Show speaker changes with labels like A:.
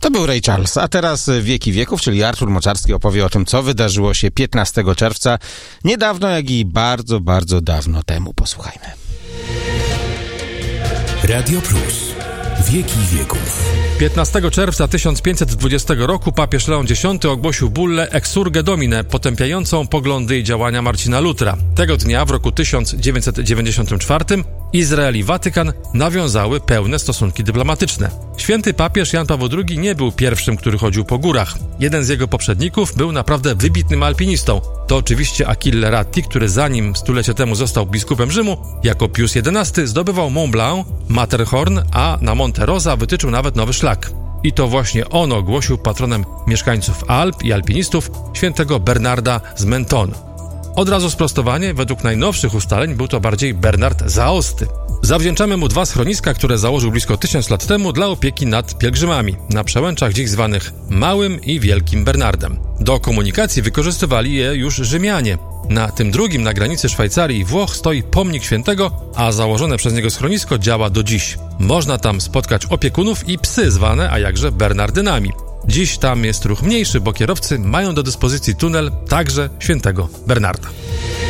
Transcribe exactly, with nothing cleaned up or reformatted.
A: To był Ray Charles, a teraz Wieki Wieków, czyli Artur Moczarski opowie o tym, co wydarzyło się piętnastego czerwca, niedawno, jak i bardzo, bardzo dawno temu. Posłuchajmy.
B: Radio Plus. Wieki Wieków.
C: piętnastego czerwca tysiąc pięćset dwudziestego roku papież Leon Dziesiąty ogłosił bullę Exsurge Domine, potępiającą poglądy i działania Marcina Lutra. Tego dnia, w roku tysiąc dziewięćset dziewięćdziesiątym czwartym, Izrael i Watykan nawiązały pełne stosunki dyplomatyczne. Święty papież Jan Paweł drugi nie był pierwszym, który chodził po górach. Jeden z jego poprzedników był naprawdę wybitnym alpinistą. To oczywiście Achille Ratti, który zanim stulecie temu został biskupem Rzymu, jako Pius jedenasty zdobywał Mont Blanc, Matterhorn, a na Monte Rosa wytyczył nawet nowy szlak. I to właśnie on ogłosił patronem mieszkańców Alp i alpinistów świętego Bernarda z Menton. Od razu sprostowanie, według najnowszych ustaleń był to bardziej Bernard Zaosty. Zawdzięczamy mu dwa schroniska, które założył blisko tysiąc lat temu dla opieki nad pielgrzymami, na przełęczach dziś zwanych Małym i Wielkim Bernardem. Do komunikacji wykorzystywali je już Rzymianie. Na tym drugim, na granicy Szwajcarii i Włoch, stoi pomnik świętego, a założone przez niego schronisko działa do dziś. Można tam spotkać opiekunów i psy zwane, a jakże Bernardynami. Dziś tam jest ruch mniejszy, bo kierowcy mają do dyspozycji tunel także świętego Bernarda.